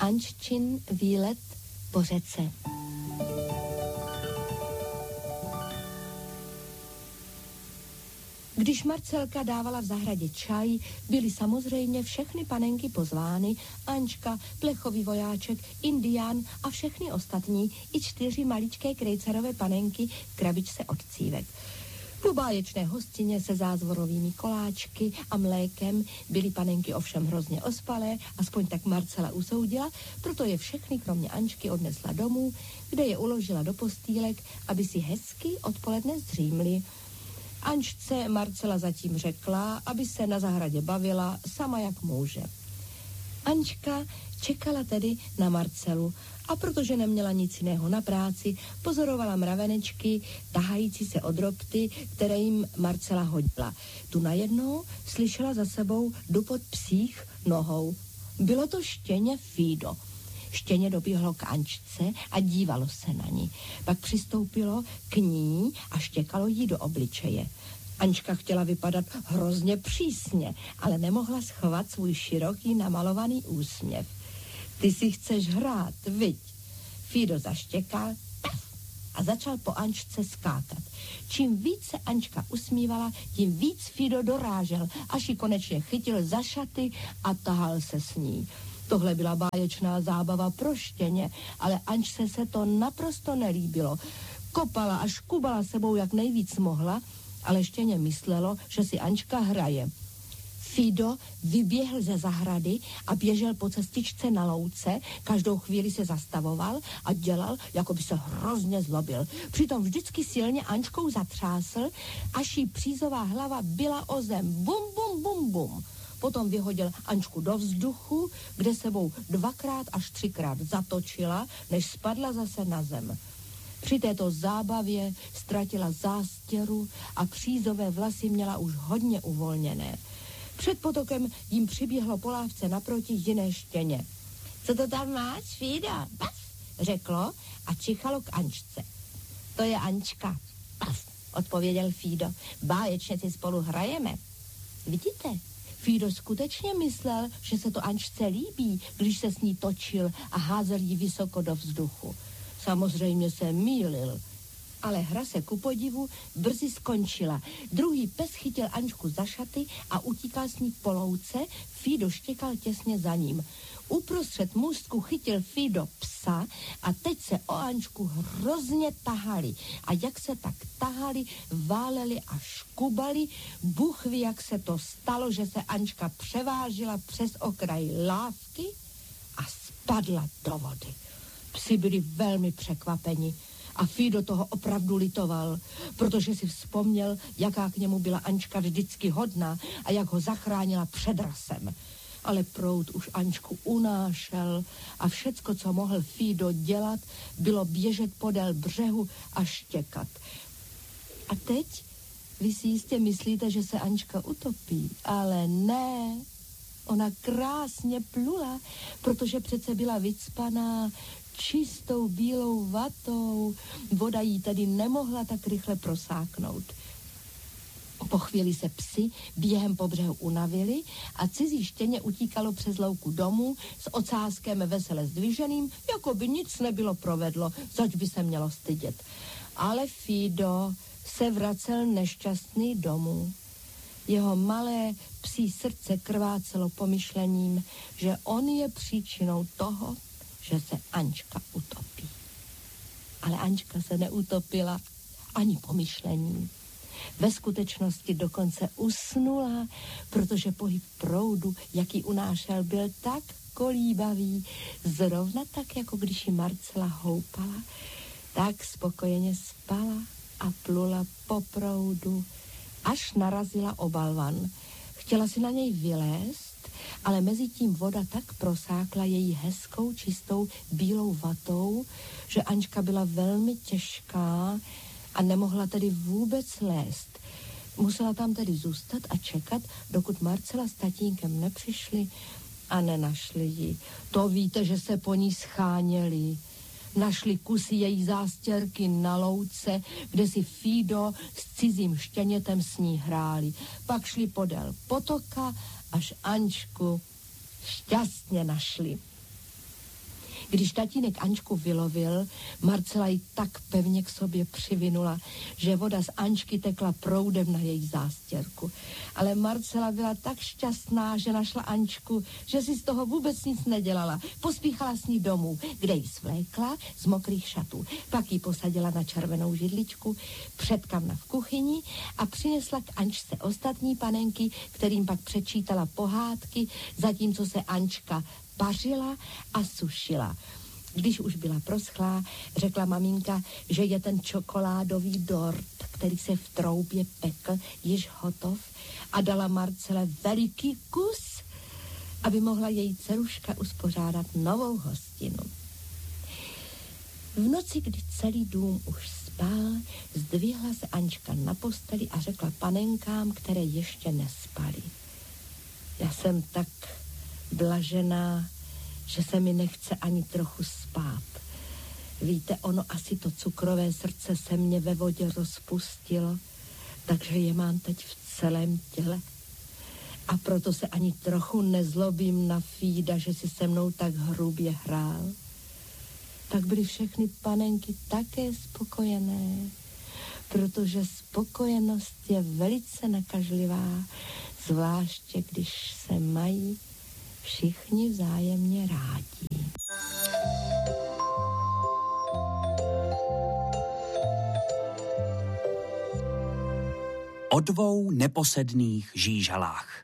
Anččin výlet po řece. Když Marcelka dávala v zahradě čaj, byly samozřejmě všechny panenky pozvány, Ančka, plechový vojáček, indián a všechny ostatní, i 4 maličké krejcerové panenky v krabičce od cívek. Po báječné hostině se zázvorovými koláčky a mlékem byly panenky ovšem hrozně ospalé, aspoň tak Marcela usoudila, proto je všechny kromě Ančky odnesla domů, kde je uložila do postýlek, aby si hezky odpoledne zdřímly. Ančce Marcela zatím řekla, aby se na zahradě bavila sama jak může. Ančka čekala tedy na Marcelu a protože neměla nic jiného na práci, pozorovala mravenečky tahající se od ropty, které jim Marcela hodila. Tu najednou slyšela za sebou dupot psích nohou. Bylo to štěně Fido. Štěně doběhlo k Ančce a dívalo se na ní. Pak přistoupilo k ní a štěkalo jí do obličeje. Ančka chtěla vypadat hrozně přísně, ale nemohla schovat svůj široký namalovaný úsměv. Ty si chceš hrát, viď? Fido zaštěkal a začal po Ančce skákat. Čím víc se Ančka usmívala, tím víc Fido dorážel, až ji konečně chytil za šaty a tahal se s ní. Tohle byla báječná zábava pro štěně, ale Ančce se to naprosto nelíbilo. Kopala a škubala sebou, jak nejvíc mohla, ale štěně myslelo, že si Ančka hraje. Fido vyběhl ze zahrady a běžel po cestičce na louce, každou chvíli se zastavoval a dělal, jako by se hrozně zlobil. Přitom vždycky silně Ančkou zatřásl, až jí přízová hlava byla o zem. Bum, bum, bum, bum. Potom vyhodil Ančku do vzduchu, kde sebou 2krát až 3krát zatočila, než spadla zase na zem. Při této zábavě ztratila zástěru a přízové vlasy měla už hodně uvolněné. Před potokem jim přiběhlo po lávce naproti jiné štěně. Co to tam máš, Fido? Paf, řeklo a čichalo k Ančce. To je Ančka. Paf, odpověděl Fido. Báječně si spolu hrajeme. Vidíte? Fido skutečně myslel, že se to Ančce líbí, když se s ní točil a házel jí vysoko do vzduchu. Samozřejmě se mýlil, ale hra se ku podivu brzy skončila. Druhý pes chytil Ančku za šaty a utíkal s ní po louce, Fido štěkal těsně za ním. Uprostřed můstku chytil Fido psa a teď se o Ančku hrozně tahali. A jak se tak tahali, váleli a škubali, Bůh ví, jak se to stalo, že se Ančka převážila přes okraj lávky a spadla do vody. Psi byli velmi překvapeni a Fido toho opravdu litoval, protože si vzpomněl, jaká k němu byla Ančka vždycky hodná a jak ho zachránila před rasem. Ale proud už Ančku unášel a všecko, co mohl Fido dělat, bylo běžet podél břehu a štěkat. A teď vy si jistě myslíte, že se Ančka utopí, ale ne. Ona krásně plula, protože přece byla vycpaná čistou bílou vatou. Voda jí tedy nemohla tak rychle prosáknout. Po chvíli se psi během po břehu unavili a cizí štěně utíkalo přes louku domů s ocáskem vesele zdviženým, jako by nic nebylo provedlo, zač by se mělo stydět. Ale Fido se vracel nešťastný domů. Jeho malé psí srdce krvácelo pomyšlením, že on je příčinou toho, že se Ančka utopí. Ale Ančka se neutopila ani pomyšlením. Ve skutečnosti dokonce usnula, protože pohyb proudu, jaký unášel, byl tak kolíbavý, zrovna tak, jako když ji Marcela houpala, tak spokojeně spala a plula po proudu, až narazila o balvan. Chtěla si na něj vylézt, ale mezi tím voda tak prosákla její hezkou, čistou, bílou vatou, že Ančka byla velmi těžká a nemohla tedy vůbec lézt. Musela tam tedy zůstat a čekat, dokud Marcela s tatínkem nepřišli a nenašli ji. To víte, že se po ní scháněli. Našli kusy její zástěrky na louce, kde si Fido s cizím štěnětem s ní hráli. Pak šli podél potoka, až Ančku šťastně našli. Když tatínek Ančku vylovil, Marcela ji tak pevně k sobě přivinula, že voda z Ančky tekla proudem na její zástěrku. Ale Marcela byla tak šťastná, že našla Ančku, že si z toho vůbec nic nedělala. Pospíchala s ní domů, kde ji svlékla z mokrých šatů. Pak ji posadila na červenou židličku před kamna v kuchyni a přinesla k Ančce ostatní panenky, kterým pak přečítala pohádky, zatímco se Ančka pařila a sušila. Když už byla proschlá, řekla maminka, že je ten čokoládový dort, který se v troubě pekl, již hotov, a dala Marcele veliký kus, aby mohla její dceruška uspořádat novou hostinu. V noci, kdy celý dům už spal, zdvihla se Ančka na posteli a řekla panenkám, které ještě nespaly: já jsem tak blažená, že se mi nechce ani trochu spát. Víte, ono asi to cukrové srdce se mě ve vodě rozpustilo, takže je mám teď v celém těle. A proto se ani trochu nezlobím na Fída, že si se mnou tak hrubě hrál. Tak byly všechny panenky také spokojené, protože spokojenost je velice nakažlivá, zvláště když se mají všichni vzájemně rádi. O dvou neposedných žížalách.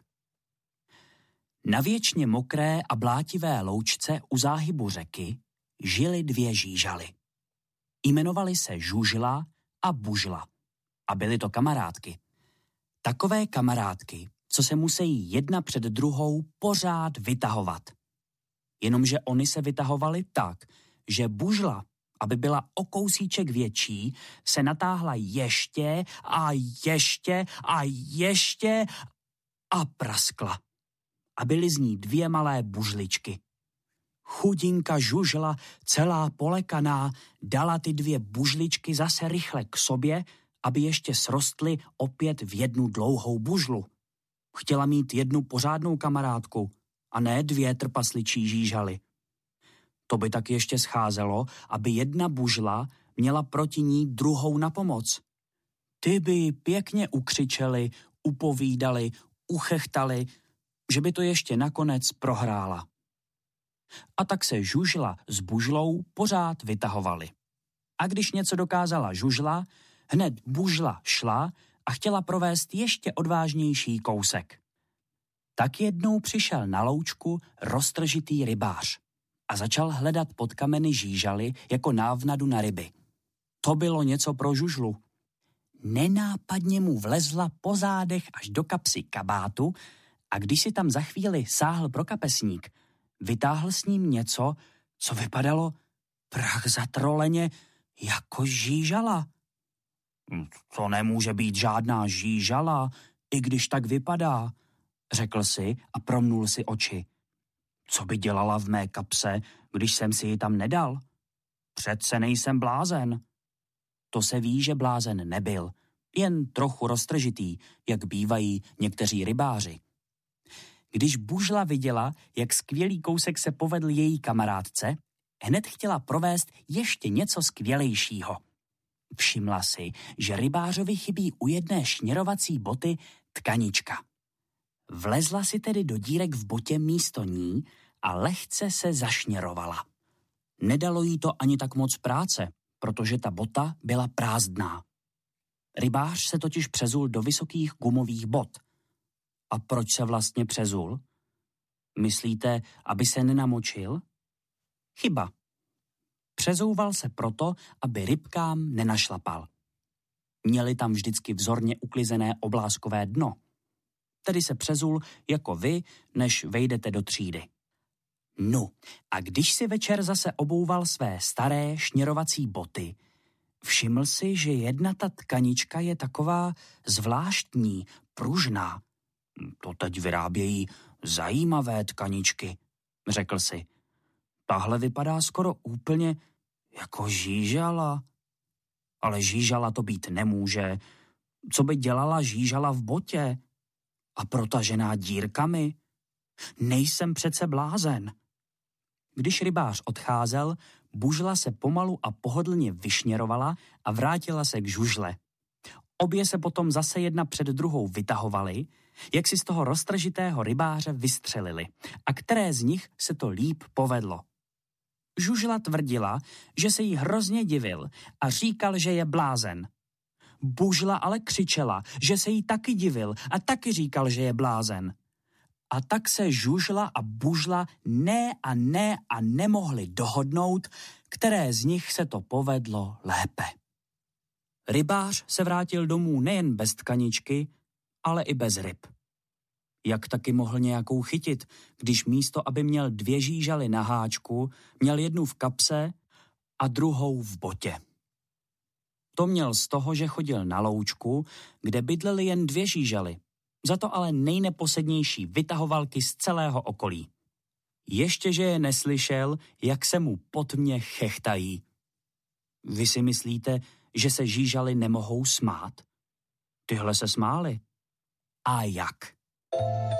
Na věčně mokré a blátivé loučce u záhybu řeky žily dvě žížaly. Jmenovaly se Žužla a Bužla a byly to kamarádky. Takové kamarádky, co se musí jedna před druhou pořád vytahovat. Jenomže oni se vytahovaly tak, že Bužla, aby byla o kousíček větší, se natáhla ještě a ještě a ještě a praskla. A byly z ní dvě malé bužličky. Chudinka Žužla, celá polekaná, dala ty dvě bužličky zase rychle k sobě, aby ještě srostly opět v jednu dlouhou bužlu. Chtěla mít jednu pořádnou kamarádku a ne dvě trpasličí žížaly. To by tak ještě scházelo, aby jedna bužla měla proti ní druhou na pomoc. Ty by ji pěkně ukřičeli, upovídali, uchechtali, že by to ještě nakonec prohrála. A tak se Žužla s Bužlou pořád vytahovali. A když něco dokázala Žužla, hned Bužla šla a chtěla provést ještě odvážnější kousek. Tak jednou přišel na loučku roztržitý rybář a začal hledat pod kameny žížaly jako návnadu na ryby. To bylo něco pro Žužlu. Nenápadně mu vlezla po zádech až do kapsy kabátu a když si tam za chvíli sáhl pro kapesník, vytáhl s ním něco, co vypadalo prach zatroleně jako žížala. To nemůže být žádná žížala, i když tak vypadá, řekl si a promnul si oči. Co by dělala v mé kapse, když jsem si ji tam nedal? Přece nejsem blázen. To se ví, že blázen nebyl, jen trochu roztržitý, jak bývají někteří rybáři. Když Bužla viděla, jak skvělý kousek se povedl její kamarádce, hned chtěla provést ještě něco skvělejšího. Všimla si, že rybářovi chybí u jedné šněrovací boty tkanička. Vlezla si tedy do dírek v botě místo ní a lehce se zašněrovala. Nedalo jí to ani tak moc práce, protože ta bota byla prázdná. Rybář se totiž přezul do vysokých gumových bot. A proč se vlastně přezul? Myslíte, aby se nenamočil? Chyba. Přezouval se proto, aby rybkám nenašlapal. Měli tam vždycky vzorně uklizené obláskové dno. Tedy se přezul jako vy, než vejdete do třídy. No, a když si večer zase obouval své staré šněrovací boty, všiml si, že jedna ta tkanička je taková zvláštní, pružná. To teď vyrábějí zajímavé tkaničky, řekl si. Tahle vypadá skoro úplně jako žížala. Ale žížala to být nemůže. Co by dělala žížala v botě? A protažená dírkami? Nejsem přece blázen. Když rybář odcházel, bužla se pomalu a pohodlně vyšněrovala a vrátila se k žužle. Obě se potom zase jedna před druhou vytahovaly, jak si z toho roztržitého rybáře vystřelili a které z nich se to líp povedlo. Žužla tvrdila, že se jí hrozně divil a říkal, že je blázen. Bužla ale křičela, že se jí taky divil a taky říkal, že je blázen. A tak se žužla a bužla ne a nemohli dohodnout, které z nich se to povedlo lépe. Rybář se vrátil domů nejen bez tkaničky, ale i bez ryb. Jak taky mohl nějakou chytit, když místo, aby měl 2 žížaly na háčku, měl jednu v kapse a druhou v botě. To měl z toho, že chodil na loučku, kde bydlely jen 2 žížaly, za to ale nejneposednější vytahovalky z celého okolí. Ještě, že je neslyšel, jak se mu po tmě chechtají. Vy si myslíte, že se žížaly nemohou smát? Tyhle se smály. A jak?